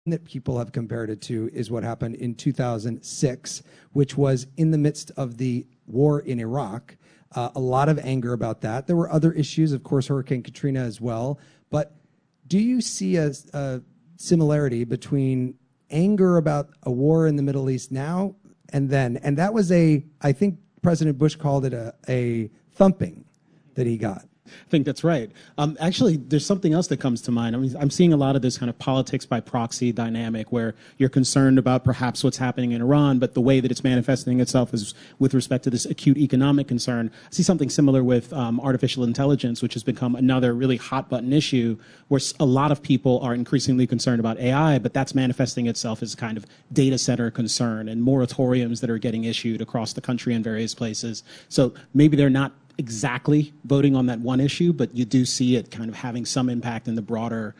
that people have compared it to is what happened in 2006, which was in the midst of the war in Iraq. A lot of anger about that. There were other issues, of course, Hurricane Katrina as well. But do you see a similarity between anger about a war in the Middle East now and then? And that was I think President Bush called it a thumping that he got. I think that's right. Actually, there's something else that comes to mind. I mean, I'm seeing a lot of this kind of politics by proxy dynamic where you're concerned about perhaps what's happening in Iran, but the way that it's manifesting itself is with respect to this acute economic concern. I see something similar with artificial intelligence, which has become another really hot button issue where a lot of people are increasingly concerned about AI, but that's manifesting itself as a kind of data center concern and moratoriums that are getting issued across the country in various places. So maybe they're not exactly voting on that one issue, but you do see it kind of having some impact in the broader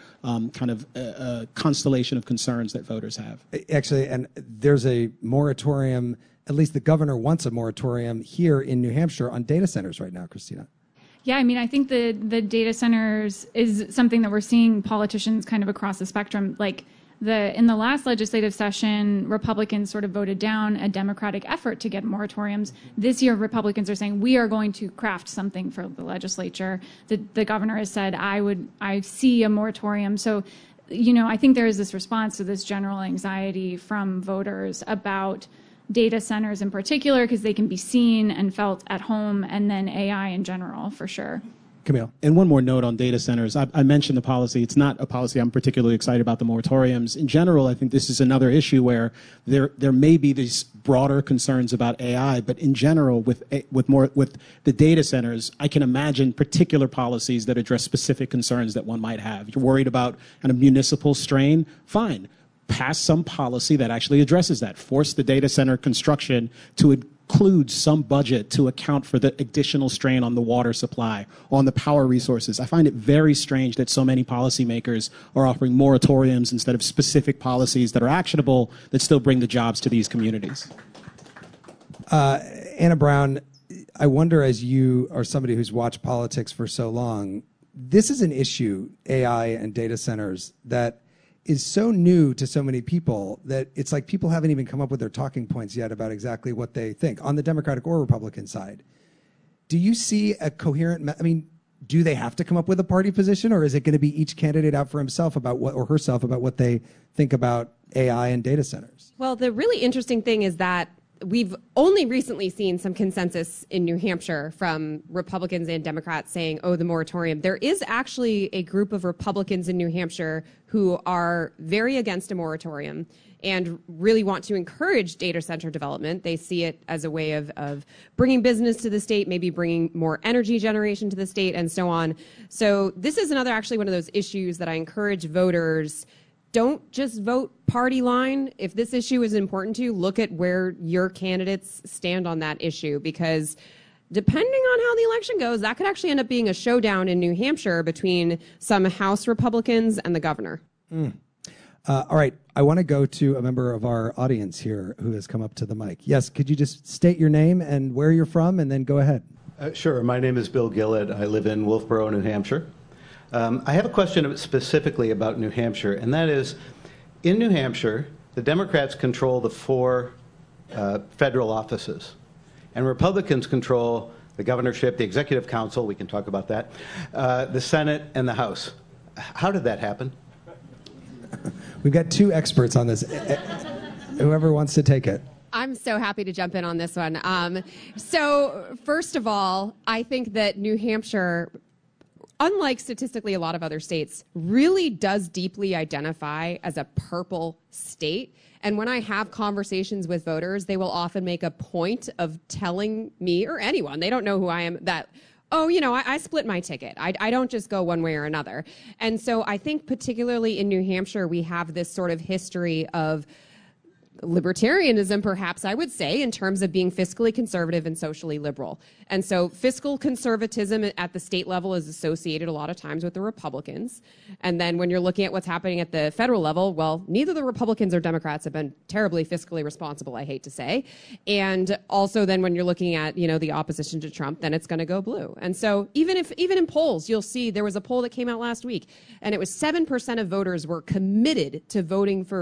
constellation of concerns that voters have. Actually, and there's a moratorium, at least the governor wants a moratorium here in New Hampshire on data centers right now, Christina. Yeah, I mean, I think the data centers is something that we're seeing politicians kind of across the spectrum, like in the last legislative session, Republicans sort of voted down a Democratic effort to get moratoriums. This year, Republicans are saying we are going to craft something for the legislature. The governor has said, I see a moratorium. So, I think there is this response to this general anxiety from voters about data centers in particular, because they can be seen and felt at home, and then AI in general, for sure. Camille. And one more note on data centers. I mentioned the policy. It's not a policy I'm particularly excited about, the moratoriums. In general, I think this is another issue where there may be these broader concerns about AI, but in general, with the data centers, I can imagine particular policies that address specific concerns that one might have. You're worried about kind of municipal strain? Fine. Pass some policy that actually addresses that. Force the data center construction to include some budget to account for the additional strain on the water supply, on the power resources. I find it very strange that so many policymakers are offering moratoriums instead of specific policies that are actionable that still bring the jobs to these communities. Anna Brown, I wonder, as you are somebody who's watched politics for so long, this is an issue, AI and data centers, that is so new to so many people that it's like people haven't even come up with their talking points yet about exactly what they think on the Democratic or Republican side. Do you see a coherent, do they have to come up with a party position, or is it going to be each candidate out for himself about what, or herself about what they think about AI and data centers? Well, the really interesting thing is that we've only recently seen some consensus in New Hampshire from Republicans and Democrats saying, oh, the moratorium. There is actually a group of Republicans in New Hampshire who are very against a moratorium and really want to encourage data center development. They see it as a way of bringing business to the state, maybe bringing more energy generation to the state, and so on. So this is actually one of those issues that I encourage voters. Don't just vote party line. If this issue is important to you, look at where your candidates stand on that issue, because depending on how the election goes, that could actually end up being a showdown in New Hampshire between some House Republicans and the governor. All right. I want to go to a member of our audience here who has come up to the mic. Yes, could you just state your name and where you're from, and then go ahead? Sure. My name is Bill Gillett. I live in Wolfboro, New Hampshire. I have a question specifically about New Hampshire, and that is, in New Hampshire, the Democrats control the 4 federal offices, and Republicans control the governorship, the executive council, we can talk about that, the Senate, and the House. How did that happen? We've got 2 experts on this. Whoever wants to take it. I'm so happy to jump in on this one. So first of all, I think that New Hampshire, unlike statistically a lot of other states, really does deeply identify as a purple state. And when I have conversations with voters, they will often make a point of telling me, or anyone, they don't know who I am, that, oh, I split my ticket. I don't just go one way or another. And so I think particularly in New Hampshire, we have this sort of history of libertarianism, perhaps I would say, in terms of being fiscally conservative and socially liberal. And so fiscal conservatism at the state level is associated a lot of times with the Republicans. And then when you're looking at what's happening at the federal level, well, neither the Republicans or Democrats have been terribly fiscally responsible, I hate to say. And also then when you're looking at, the opposition to Trump, then it's going to go blue. And so even in polls, you'll see there was a poll that came out last week, and it was 7% of voters were committed to voting for